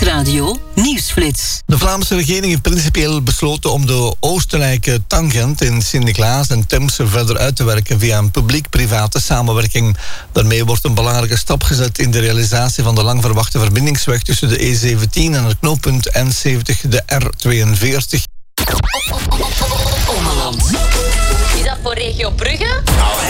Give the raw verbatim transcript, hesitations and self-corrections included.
Nieuwsradio Nieuwsflits. De Vlaamse regering heeft principieel besloten om de oostelijke tangent in Sint-Niklaas en Temse verder uit te werken via een publiek-private samenwerking. Daarmee wordt een belangrijke stap gezet in de realisatie van de lang verwachte verbindingsweg tussen de E zeventien en het knooppunt N zeventig, de R tweeënveertig. Ommeland. Is dat voor regio Brugge?